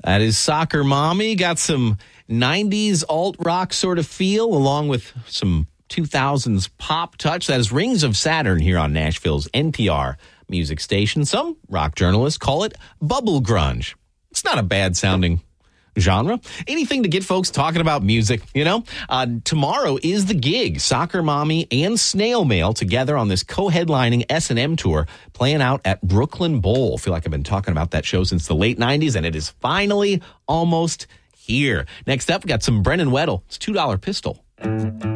That is Soccer Mommy. Got some 90s alt-rock sort of feel along with some 2000s pop touch. That is Rings of Saturn here on Nashville's NPR music station. Some rock journalists call it bubble grunge. It's not a bad sounding genre. Anything to get folks talking about music, you know? Tomorrow is the gig. Soccer Mommy and Snail Mail together on this co-headlining S&M tour playing out at Brooklyn Bowl. I feel like I've been talking about that show since the late 90s, and it is finally almost here. Next up, we got some Brennan Weddle. It's $2 Pistol.